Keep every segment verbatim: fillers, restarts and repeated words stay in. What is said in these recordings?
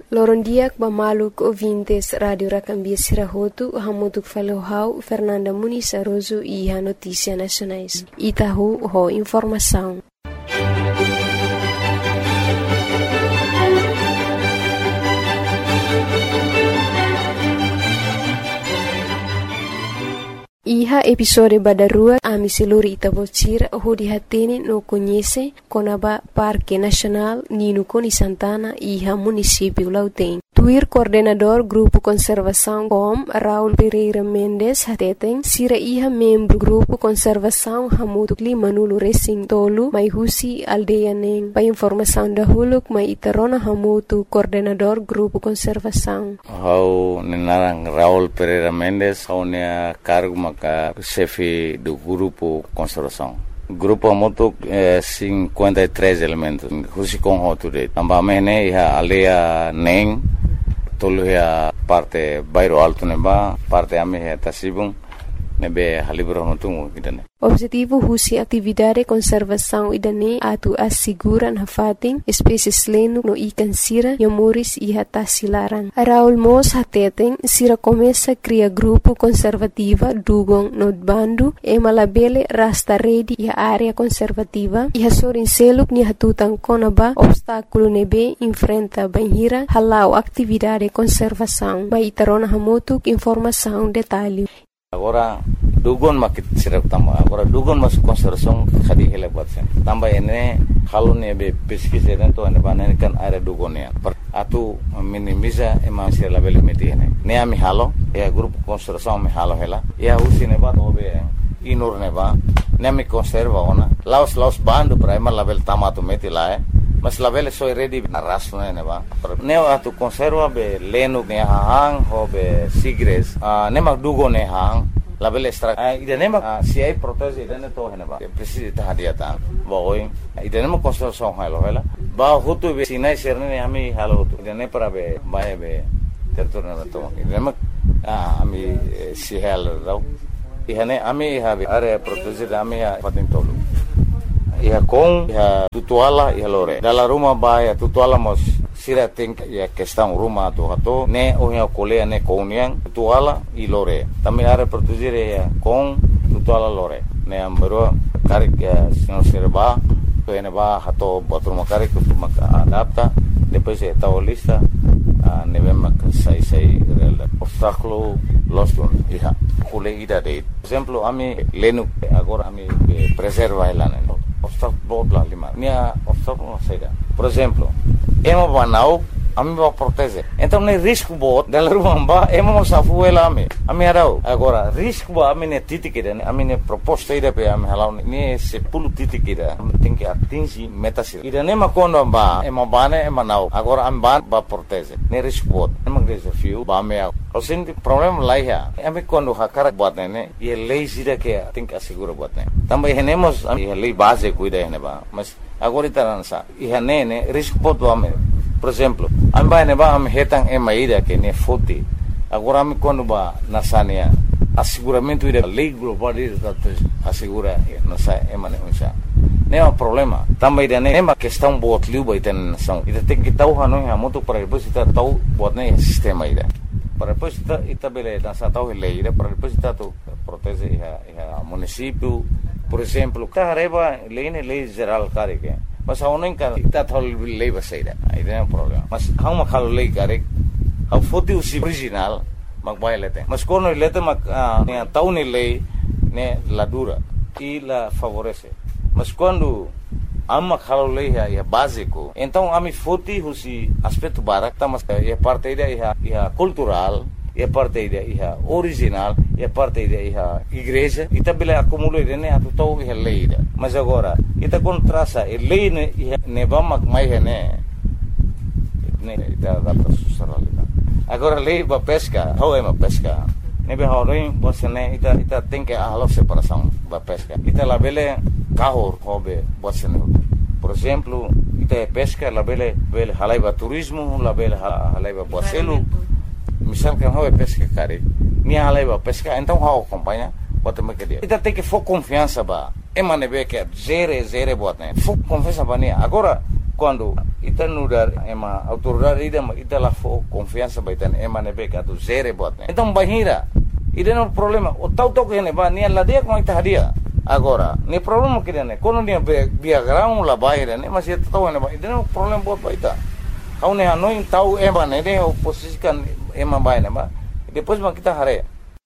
Lorondiak bamaluk ouvintes Radio Racambia Sirahotu, Hamutuk Falohau, Fernanda Muniz Aroso e a Notícia Nacionais. Itahu ho informação. Iha episode badarua ami seluri Itabocira ho dihatene no conhece Conaba Parque Nacional Nino Coni Santana iha município Lauten. Tuir coordenador Grupo Conservação Com Raul Pereira Mendes hateten sira iha membro Grupo Conservação Hamutu Clima Nulo Racing Tolu mai husi aldeia neng. Pa informação da huluk mai itarona Hamutu coordenador Grupo Conservação. Hau nenarang Raul Pereira Mendes hau nea cargo maka chefe do Grupo Conservação. Grupo Hamutu é cinquenta e três elementos. Husi com hoture. Ambamene iha aldeia neng. Tolu ya parte bairro alto neba, parte ame ya Tasibung, nebe halibro notungu idane. Objetivo husi atividade conservação idane atu asiguran hafating espécies lenu no ikan sira yamuris iha tasilaran. Raul Mos hateten sira começa cria grupo conservativa dugong no bandu e malabele rasta redi iha área conservativa iha sorin seluk ni hatutan konaba obstáculo nebe enfrenta banhira halau atividade conservação. Mai tarona hamutuk informação detalhe. Agora dugon makit sirap tamba agora dugon mas conservação khadi hele batsen tamba ene halone be pesquisa dentro ene banane kan area dugonia atu minimiza ema sir label metine ne ami halo e grupo conservação me halo hela e usine bat hobe inur ne ba ne mi conserva ona laos laos bando prima label tamato metila e mas label so ready arraso ne ba ne atu conserva be lenu ne hang hobe sigres ne mag dugone hang label extra idane ma si ai protese idane to hena ba precisa tahadiata boy idane ma conservação halo hela ba hutu be sinai serne ami halo hutu idane para be bae be territorio na to idane ma ami si halo dau ihane ami habe area protese ami patin tolu iha com iha tutuala iha lore dalla rumah baia tutuala mos sira think ya questão rumah tu hato ne ohia kolea ne kouniang tutuala i lore tami are produzire ya com tutuala lore ne ambero karik ya sino serba to ene ba hato bathroom karik tu mak adapta depois e tao lista ne vem sai sai obstáculo loston iha kule ida de exemplo ami lenu agora ami preserva elane obstáculo bla lima nia obstáculo saída por exemplo emo banau ami ba protege então nem risco bot dela rumba emo safu ela ami ami arau agora risco ba ami ne titikida ami ne proposta ida pe ami halau ne se pulu titikida tem que atingir metas ida ne makondo ba emo bane emo nau agora ami ban ba protege ne risco bot emo desafio ba me o senti problema lá ya ami quando hakara bot ne e lazy da que tem que assegurar bot ne também renemos a lei base cuida ne ba mas agora itaransa iha ne ne risco bot ba me por exemplo amba ne ba am hetang emaida que ne foti agora me quando ba nasania asseguramento ida lei global ida assegura nasa emane unsa ne é um problema também ida ne uma questão bot liu ba iten nação ida tem que tau hanu ha moto para depois ita tau bot ne sistema ida para depois ita ita bele nasa tau lei ida para depois ita tu protege iha iha município por exemplo carreba lei ne lei geral carike mas hau nem kan ita thol lei basaida ida é um problema mas hau ma khalo lei kare hau foti usi original mag bailete mas kono lete mag ne tau ni lei ne la dura e la favorece mas quando amma khalo lei é básico então ami foti usi aspecto barak mas é parte ida é é cultural é parte ida é original é parte ida é igreja e também acumula ida ne atu tau é lei ida mas agora ita contrasa e lei ne ne vamos mai ne ne ita data susaralina agora lei ba pesca how é uma pesca ne be horin você ne ita ita tem que a separação ba pesca ita la bele carro hobe você ne por exemplo ita pesca la bele bele halaiba turismo la bele halaiba boacelo misal que how é pesca cara ni halaiba pesca então how acompanha bota me que dia ita tem que for confiança ba emane be que zero zero bota ne for confiança ba ne agora quando ita nudar ema autoridade ida ita lá for confiança vai ter ema nebe que tu zere bot então bahira ida no problema o tau tau que ne ba nia la dia com ita hadia agora ne problema que ne quando nia via grão la baira ne mas ita tau ne ba ida no problema bot ba ita kau ne hanoi tau ema ne ne oposisikan ema ba ne ba depois ma kita hare.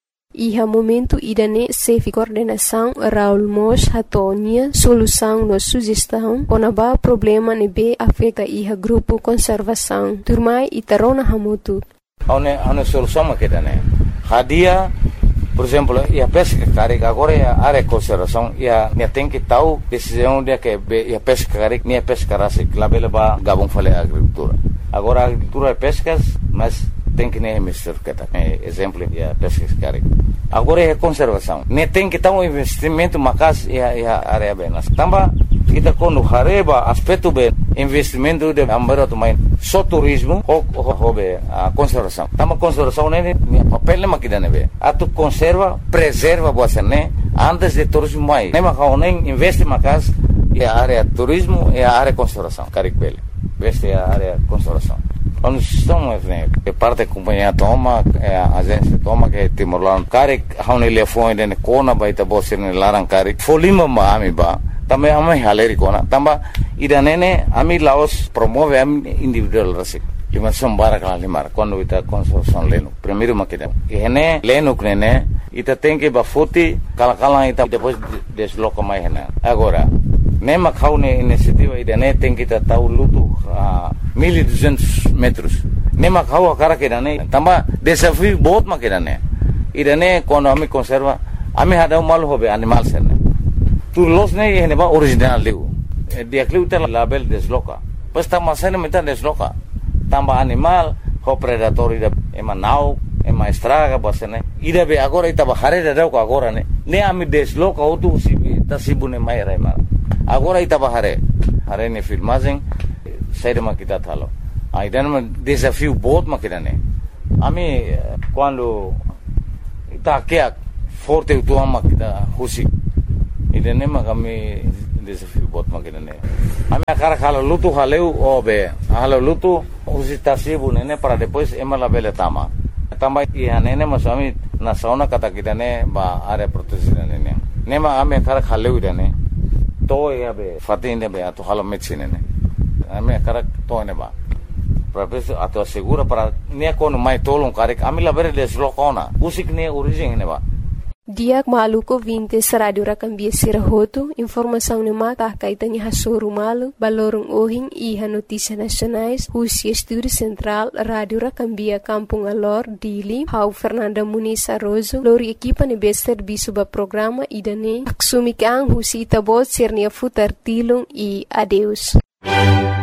Iha momento idane sefi coordenação Raul Mos hatonia solução no sugestão onaba problema nebe afeta iha grupo conservação turmai itarona hamutu. Aune aune solução ma kita ne hadia por exemplo ia pesca carik agora ia área conservação ia ne tem que tau decisão dia que ia pesca carik ne pesca rasik labela ba gabung fale agricultura agora agricultura é pescas mas tem que nem mister kita exemplo ia pesca carik agora é conservação ne tem que tau investimento macas ia ia área benas tamba kita quando hareba aspecto be investimento de ambara to main só turismo ou hobe a conservação tamba conservação ne papel ne makida nebe atu conserva preserva você né antes de turismo mai ne makau nem investe macas ia área turismo e a área conservação carik bele veste a área conservação quando estão é parte da companhia toma é a agência toma que Timor-Leste carik haune telefone de kona baita bosir ne larang carik folima ma ami ba também ami haleri kona tamba ida nene ami Laos promove ami individual rasik lima sombara kala limar quando ita consorção leno primeiro makida ene leno nene ita tem que bafuti kala kala ita depois desloca mais hena agora nema kaune iniciativa ida ne tem que tau lutu mil e duzentos metros nema kau cara que ne tamba desafio बहुत makida ne ida ne quando ami conserva ami hada mal hobe animal sene tu los ne ene ba original leu dia cluta label desloca pues tamba sene meta desloca tamba animal ho predator ida ema nau ema estraga basene ida be agora ita bahare da ko agora ne ne ami desloca otu sibi tasibune mai rai mara agora ita bahare hare ne filmagem saída ma kita thalo aida no desafio बहुत makida ne ami quando ita que forte tu ama kita husi ida ne ma kami desafio बहुत makida ne ami akara khala lutu haleu obe halo lutu usi tasibu nene para depois ema la bele tama tamba ia nene ma swami na sauna kata kita ne ba are protection nene nema ami akara khaleu ida ne to ia be fatinde be ato halo medicine ne ami akara to ne ba professor ato segura para ne kono mai tolong karik ami la bere deslocona usik ne origem ne ba Diak maluko vinte radio rakambia sirahoto informação ne mata kaitani hasoru malu balorong ohing iha notícia nacionais Husi Estúdio Central Radio Rakambia Kampung Alor Dili Hau Fernanda Muniz Arrozo lori equipa ne bester bisuba programa idane aksumi kang Husi itabot sirnia futar tilung e adeus